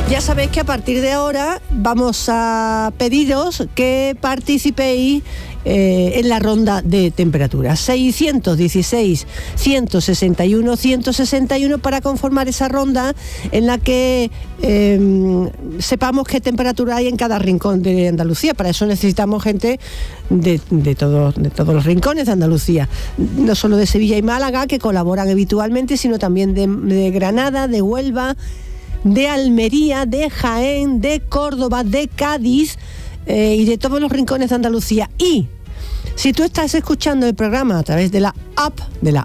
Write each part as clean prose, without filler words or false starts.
Ya sabéis que a partir de ahora vamos a pediros que participéis en la ronda de temperaturas. 616, 161, 161 para conformar esa ronda en la que sepamos qué temperatura hay en cada rincón de Andalucía. Para eso necesitamos gente de todos los rincones de Andalucía. No solo de Sevilla y Málaga, que colaboran habitualmente, sino también de Granada, de Huelva, de Almería, de Jaén, de Córdoba, de Cádiz y de todos los rincones de Andalucía. Y si tú estás escuchando el programa a través de la app,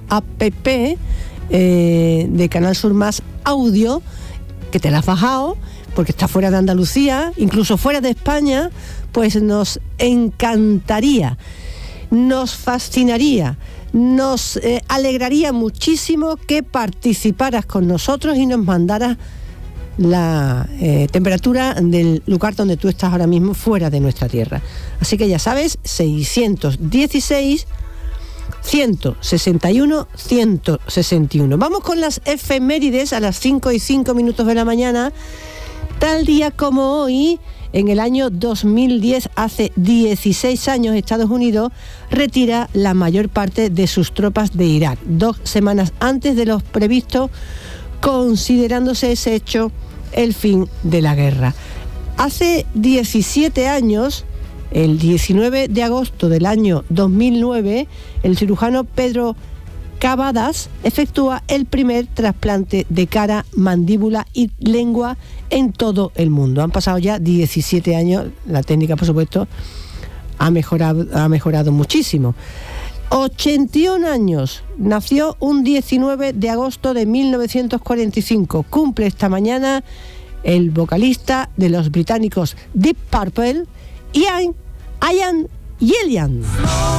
de Canal Sur Más Audio, que te la has bajado porque está fuera de Andalucía, incluso fuera de España, pues nos encantaría, nos fascinaría, nos alegraría muchísimo que participaras con nosotros y nos mandaras la temperatura del lugar donde tú estás ahora mismo fuera de nuestra tierra. Así que ya sabes, 616 161 161. Vamos con las efemérides a las 5:05 de la mañana. Tal día como hoy, en el año 2010, hace 16 años, Estados Unidos retira la mayor parte de sus tropas de Irak, 2 semanas antes de lo previsto, considerándose ese hecho el fin de la guerra. Hace 17 años, el 19 de agosto del año 2009, el cirujano Pedro Cavadas efectúa el primer trasplante de cara, mandíbula y lengua en todo el mundo. Han pasado ya 17 años, la técnica, por supuesto, ha mejorado muchísimo. 81 años, nació un 19 de agosto de 1945. Cumple esta mañana el vocalista de los británicos Deep Purple, Ian Gillan.